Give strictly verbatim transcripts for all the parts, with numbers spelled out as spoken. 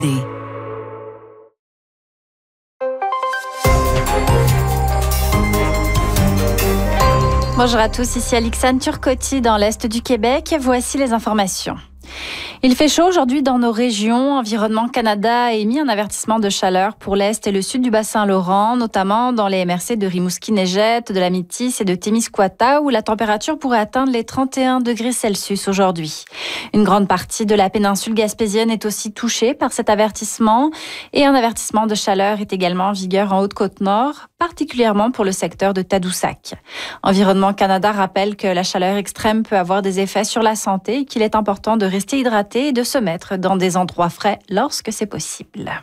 Bonjour à tous, ici Alixane Turcotti dans l'Est du Québec. Voici les informations. Il fait chaud aujourd'hui dans nos régions. Environnement Canada a émis un avertissement de chaleur pour l'Est et le Sud du Bas-Saint-Laurent, notamment dans les M R C de Rimouski-Neigette, de la Métis et de Témiscouata, où la température pourrait atteindre les trente et un degrés Celsius aujourd'hui. Une grande partie de la péninsule gaspésienne est aussi touchée par cet avertissement et un avertissement de chaleur est également en vigueur en Haute-Côte-Nord, particulièrement pour le secteur de Tadoussac. Environnement Canada rappelle que la chaleur extrême peut avoir des effets sur la santé et qu'il est important de rester hydraté et de se mettre dans des endroits frais lorsque c'est possible.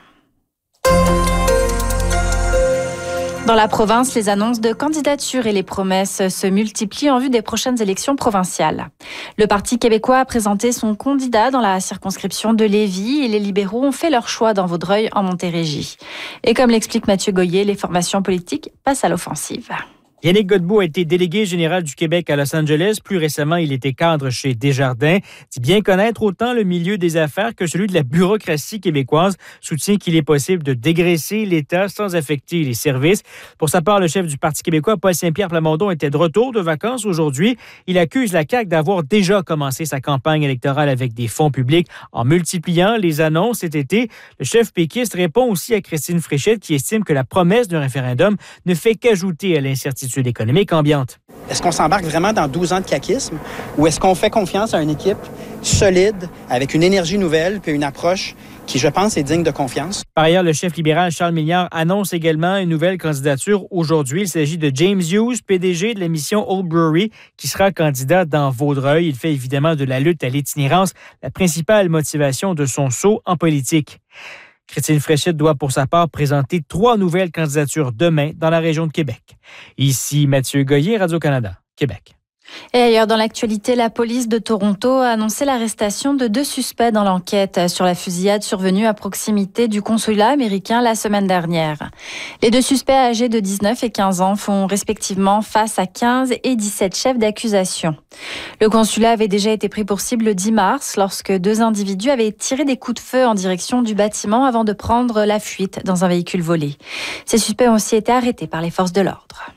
Dans la province, les annonces de candidature et les promesses se multiplient en vue des prochaines élections provinciales. Le Parti québécois a présenté son candidat dans la circonscription de Lévis et les libéraux ont fait leur choix dans Vaudreuil en Montérégie. Et comme l'explique Mathieu Goyer, les formations politiques passent à l'offensive. Yannick Godbout a été délégué général du Québec à Los Angeles. Plus récemment, il était cadre chez Desjardins. Dit bien connaître autant le milieu des affaires que celui de la bureaucratie québécoise. Soutient qu'il est possible de dégraisser l'État sans affecter les services. Pour sa part, le chef du Parti québécois, Paul Saint-Pierre Plamondon, était de retour de vacances aujourd'hui. Il accuse la C A Q d'avoir déjà commencé sa campagne électorale avec des fonds publics en multipliant les annonces cet été. Le chef péquiste répond aussi à Christine Fréchette qui estime que la promesse d'un référendum ne fait qu'ajouter à l'incertitude économique ambiante. Est-ce qu'on s'embarque vraiment dans douze ans de caquisme ou est-ce qu'on fait confiance à une équipe solide, avec une énergie nouvelle puis une approche qui, je pense, est digne de confiance? Par ailleurs, le chef libéral Charles Milliard annonce également une nouvelle candidature aujourd'hui. Il s'agit de James Hughes, P D G de la mission Old Brewery, qui sera candidat dans Vaudreuil. Il fait évidemment de la lutte à l'itinérance la principale motivation de son saut en politique. Christine Fréchette doit pour sa part présenter trois nouvelles candidatures demain dans la région de Québec. Ici Mathieu Goyer, Radio-Canada, Québec. Et ailleurs dans l'actualité, la police de Toronto a annoncé l'arrestation de deux suspects dans l'enquête sur la fusillade survenue à proximité du consulat américain la semaine dernière. Les deux suspects âgés de dix-neuf et quinze ans font respectivement face à quinze et dix-sept chefs d'accusation. Le consulat avait déjà été pris pour cible le dix mars lorsque deux individus avaient tiré des coups de feu en direction du bâtiment avant de prendre la fuite dans un véhicule volé. Ces suspects ont aussi été arrêtés par les forces de l'ordre.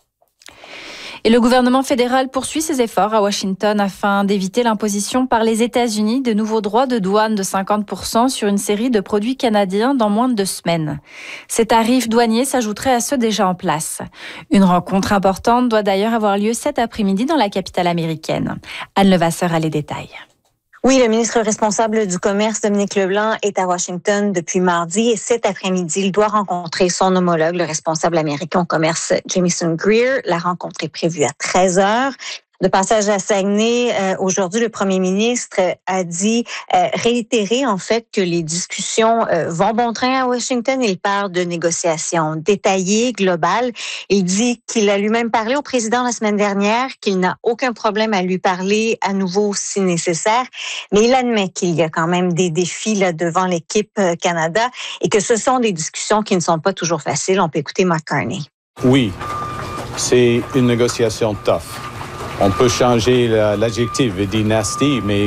Et le gouvernement fédéral poursuit ses efforts à Washington afin d'éviter l'imposition par les États-Unis de nouveaux droits de douane de cinquante pour cent sur une série de produits canadiens dans moins de deux semaines. Ces tarifs douaniers s'ajouteraient à ceux déjà en place. Une rencontre importante doit d'ailleurs avoir lieu cet après-midi dans la capitale américaine. Anne Levasseur a les détails. Oui, le ministre responsable du commerce, Dominique Leblanc, est à Washington depuis mardi et cet après-midi, il doit rencontrer son homologue, le responsable américain au commerce, Jamieson Greer. La rencontre est prévue à treize heures. De passage à Saguenay, euh, aujourd'hui, le premier ministre a dit, euh, réitérer en fait que les discussions euh, vont bon train à Washington. Il parle de négociations détaillées, globales. Il dit qu'il a lui-même parlé au président la semaine dernière, qu'il n'a aucun problème à lui parler à nouveau si nécessaire. Mais il admet qu'il y a quand même des défis là devant l'équipe euh, Canada et que ce sont des discussions qui ne sont pas toujours faciles. On peut écouter Mark Carney. Oui, c'est une négociation tough. On peut changer l'adjectif et dire nasty, mais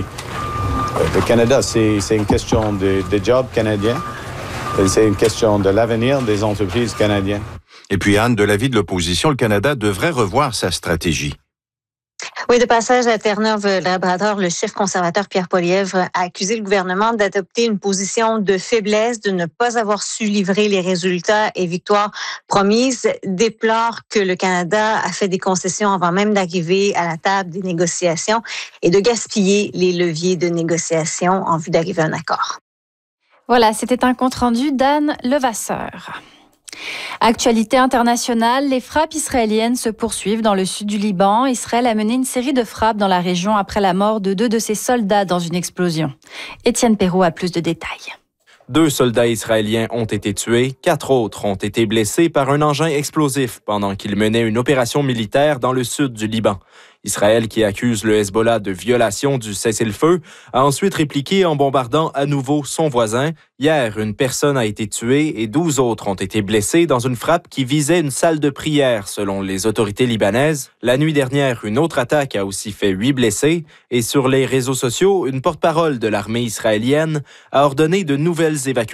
le Canada, c'est, c'est une question de, de job canadien. C'est une question de l'avenir des entreprises canadiennes. Et puis, Anne, de l'avis de l'opposition, le Canada devrait revoir sa stratégie. Oui, de passage à Terre-Neuve-Labrador, le chef conservateur Pierre Poilievre a accusé le gouvernement d'adopter une position de faiblesse, de ne pas avoir su livrer les résultats et victoires promises, déplore que le Canada a fait des concessions avant même d'arriver à la table des négociations et de gaspiller les leviers de négociation en vue d'arriver à un accord. Voilà, c'était un compte-rendu d'Anne Levasseur. Actualité internationale, les frappes israéliennes se poursuivent dans le sud du Liban. Israël a mené une série de frappes dans la région après la mort de deux de ses soldats dans une explosion. Étienne Perrault a plus de détails. Deux soldats israéliens ont été tués, quatre autres ont été blessés par un engin explosif pendant qu'ils menaient une opération militaire dans le sud du Liban. Israël, qui accuse le Hezbollah de violation du cessez-le-feu, a ensuite répliqué en bombardant à nouveau son voisin. Hier, une personne a été tuée et douze autres ont été blessés dans une frappe qui visait une salle de prière, selon les autorités libanaises. La nuit dernière, une autre attaque a aussi fait huit blessés. Et sur les réseaux sociaux, une porte-parole de l'armée israélienne a ordonné de nouvelles évacuations.